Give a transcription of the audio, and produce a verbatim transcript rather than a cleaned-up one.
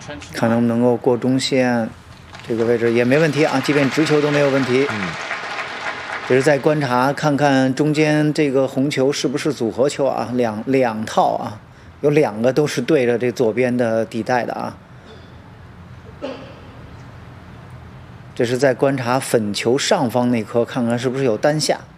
看能不能够过中线，这个位置也没问题啊，即便直球都没有问题。 嗯， 这是在观察看看中间这个红球是不是组合球啊，两两套啊，有两个都是对着这左边的底带的啊。这是在观察粉球上方那颗，看看是不是有单下。